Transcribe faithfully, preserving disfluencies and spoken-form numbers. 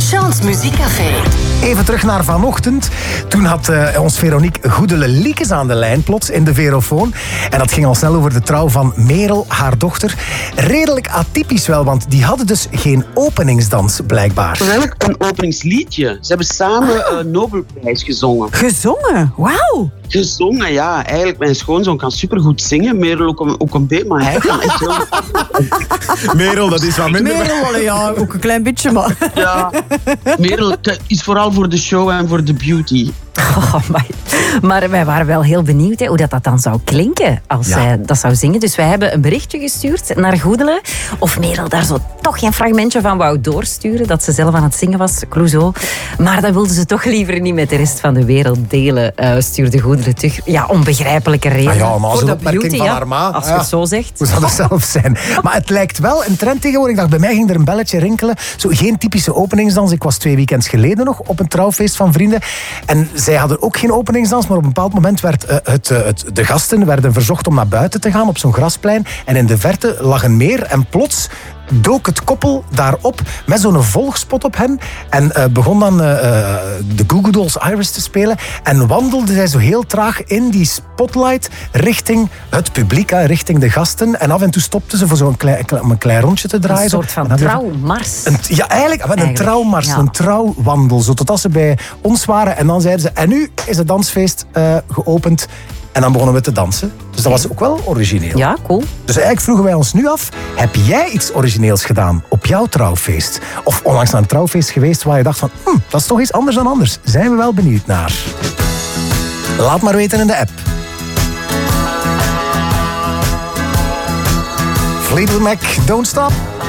Chance Muziekcafé. Even terug naar vanochtend. Toen had uh, ons Veronique Goedele-Liekes aan de lijn plots in de Verofoon. En dat ging al snel over de trouw van Merel, haar dochter. Redelijk atypisch wel, want die hadden dus geen openingsdans blijkbaar. Eigenlijk een openingsliedje. Ze hebben samen Ah. uh, Nobelprijs gezongen. Gezongen? Wauw. Gezongen, ja. Eigenlijk, mijn schoonzoon kan supergoed zingen. Merel ook een, ook een beetje, maar hij kan echt heel goed. Merel, dat is wat minder. Merel, ja, ook een klein beetje, maar... Ja. Merel is vooral voor de show en voor de beauty. Oh, maar, maar wij waren wel heel benieuwd hè, hoe dat, dat dan zou klinken als Ja. zij dat zou zingen. Dus wij hebben een berichtje gestuurd naar Goedele. Of Merel daar zo toch geen fragmentje van wou doorsturen, dat ze zelf aan het zingen was, Clouseau. Maar dat wilde ze toch liever niet met de rest van de wereld delen, uh, stuurde Goedele terug. Ja, onbegrijpelijke reden. Ah ja, maar als Voor een de opmerking van ja, haar ma, als je ja. het zo zegt. Hoe zou dat zelf zijn? Maar het lijkt wel een trend tegenwoordig. Ik dacht, bij mij ging er een belletje rinkelen. Zo geen typische openingsdans. Ik was twee weekends geleden nog op een trouwfeest van vrienden. En zij hadden ook geen openingsdans, maar op een bepaald moment werd uh, het, uh, het, de gasten werden verzocht om naar buiten te gaan op zo'n grasplein. En in de verte lag een meer en plots dook het koppel daarop met zo'n volgspot op hen en uh, begon dan uh, uh, de Goo Goo Dolls Iris te spelen en wandelde zij zo heel traag in die spotlight richting het publiek, hè, richting de gasten en af en toe stopte ze voor zo'n klein, klein, een klein rondje te draaien. Een soort van zo. trouwmars. Een, ja, eigenlijk, eigenlijk. een trouwmars, ja. een trouwwandel, zo totdat ze bij ons waren en dan zeiden ze en nu is het dansfeest uh, geopend. En dan begonnen we te dansen. Dus dat was ook wel origineel. Ja, cool. Dus eigenlijk vroegen wij ons nu af, heb jij iets origineels gedaan op jouw trouwfeest? Of onlangs naar een trouwfeest geweest waar je dacht van, hm, dat is toch iets anders dan anders. Zijn we wel benieuwd naar. Laat maar weten in de app. Fleetwood Mac, Don't Stop.